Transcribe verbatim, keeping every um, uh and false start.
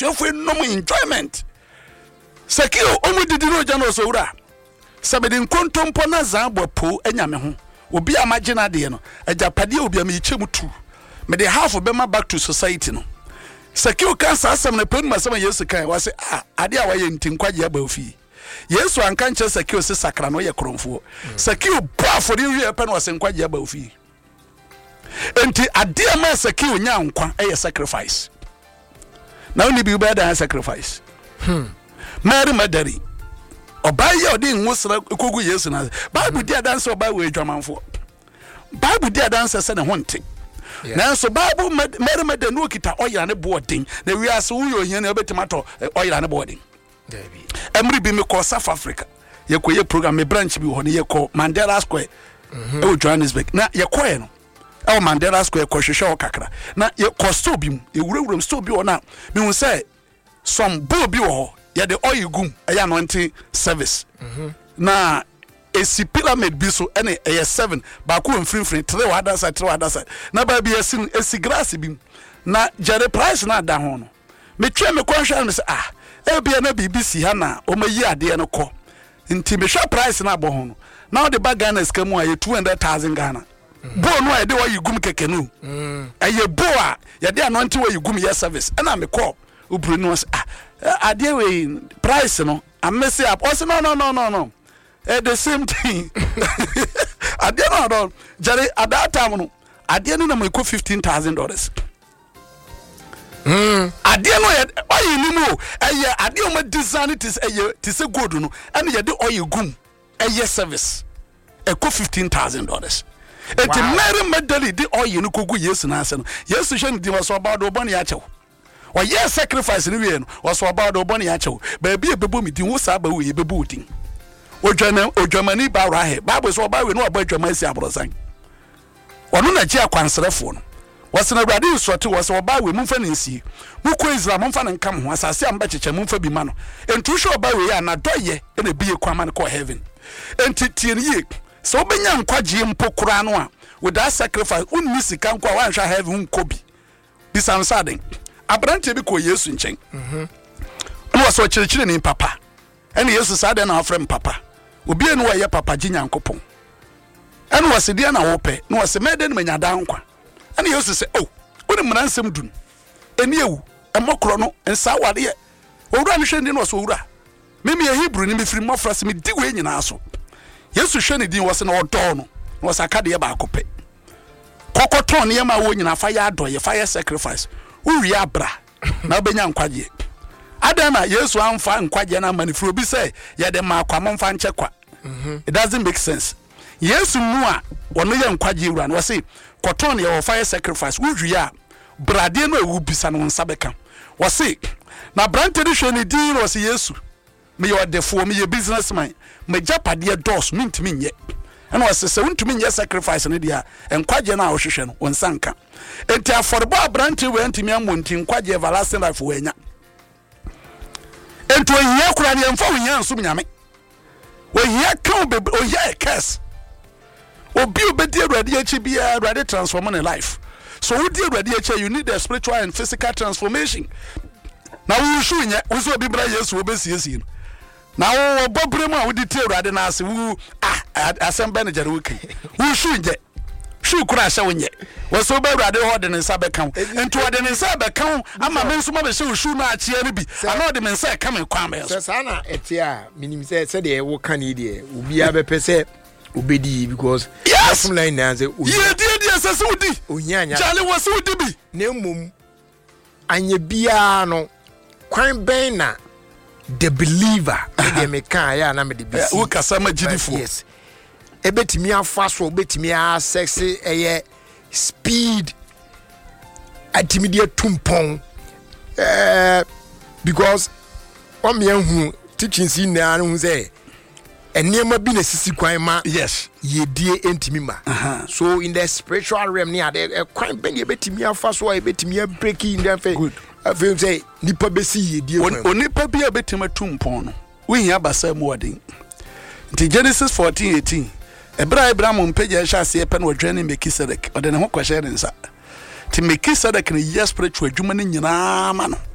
asuafo no enjoyment Sekio omu didi no jano so wura sabedi nkontompo na zanbo po anyame ho obi amagina de no ajapade obi am yichemu tu me de half bema back to society no Sekio kan asem na penu masem Yesu kan wa se ah ade a waye ntinkwaje aba ofi Yesu anka nche Sekio se sakra no ye kromfo Sekio ba for the wie pe no se nkwaje aba ofi enti ade ma Sekio nya nkwa eye sacrifice na oni bi ba da sacrifice hmm Mary Madari obaye odi nwusra kogu Yesu na Bible dia dance obaye we dwamanfo Bible dia dance se ne honte na so Bible Mary Madari no kita oyira ne boarding na wi ase wo yo hia na obetimato oyira ne boarding David emri bi me ko South Africa ye ko ye program me branch bi ho ne ye ko Mandela Square e wo Johannesburg na ye ko ye no e wo Mandela Square ko hwehwe o kakra na ye ko store bi mu e wurawuram store bi ho na me hu say some bull bi ho ya the oil gum aya anointing service mhm na esi pyramid bi so ene eye seven ba ko mfrinfrin three wada side three wada side na ba bi esi esi grass bi na jere price na da ho no me twa me kwanhwa no se ah e bia na B B C ha na o mayi ade no ko nti me hwa price na bo ho no na the bag Ghana skamu aye two hundred thousand Ghana bo no e de oil gum keke no mm aye bo a ya de anointing oil gum ye service na me call ubru no ah ade we price no I mess up also no no no no no eh the same thing ade no no jare at that time no ade no na me ko fifteen thousand dollars mm ade no oyi ni mu eh ade o ma design it is eh it is good no and ye de oyi gum eh service eh ko fifteen thousand dollars et Mary Magdalene de oyi no kogu Yesu na ase no Yesu hwe ndi was about do bone ya chew or yes sacrifice ni we no was about do bone ya chew ba bia bebo mi din wo sa ba we bebo din odwana odwamani ba ra he Bible so ba we no ba dwama si abrosan ono na ji akwansrefo no was na brade usote was ba we mumfa nsi mu ko Israel mumfa nkam ho asase amba cheche mumfa bi ma no entu hwe ba we ya na doye na biye kwama no ko heaven enti tie ye so obenya nkwaje mpokura no a with that sacrifice unni sika nkwa wan hwa heaven nkobi bisan saden abrante bi ko Yesu nchen mhm no was o chirechire ni papa ene Yesu saden na afrem papa obi enu wa ye papa ginyankopon ene was de na wo pe no was mede ne manyada nkwa ene Yesu se oh woni mransem dun eni ewu emokro no ensa wade ye owura ne hwe ndi no was owura meme ye Hebrew ni me firi mofrase me di we nyina so Yesu hwe ne din was na odo no was akade ye ba akope kokoton ne ma wo nyina fa ya adoye fire sacrifice uri abra na obenya nkwaje adama Yesu amfa nkwaje na manifro bi say ye de ma kwamon fa nchekwa it doesn't make sense Yesu mu a wono ye nkwaje ura no say koton ye fire sacrifice uri a brade no ewu bisa no nsabeka wose na brante de hwe ne din no say Yesu me ye odefo me ye businessman me japade dos mintimi nye and was se untumi nye sacrifice ne dia enkwaje na ohwehwe no wonsanka enti aforbo abrante we ntimi amonti nkwaje everlasting life we nya enti ohia kura ne emfa ohia nsum nyame ohia kan be ohia curse obi obedi awrade achi bia awrade transform in life so odi awrade achi you need a spiritual and physical transformation na wo shu nya wo so obi bra Yesu obesiesi no na wo bobrem a wo di tie awrade na ase wo ah asem be ne jare wuki wo shu nje shu kura sha wonye wo so be awrade ho de ne sabe kan ento wo de ne sabe kan ama me nso ma be shu shu na achie ne bi ana de me nsa ka me kwa me so sa na etia minim se se de wo kan e de obi a be pese obedi because yes from line na say ye die die se se udi onyanya jale wo se udi bi na mum anye bia no kwan ben na the believer e me kan ya na me de bisi wo kasa ma gidifo yes ebetimi afa so obetimi a sexy eye speed atimi tumpon eh because o me hu teaching sin na hu say enema bi na sisi kwan ma yes ye die entimi ma uh-huh. So in the spiritual realm near the kwan ben ye betimi afa so ye betimi break in dem fe I feel say nipa besi ye die kwan onipa bi abetima tumpon no we hia basa mu odin nti Genesis fourteen eighteen ebra Abraham mpege sha se pe no dwane Melchizedek ode ne ho kwahye ne nsa ti Melchizedek ne yes spiritual adwuma ne nyina ma no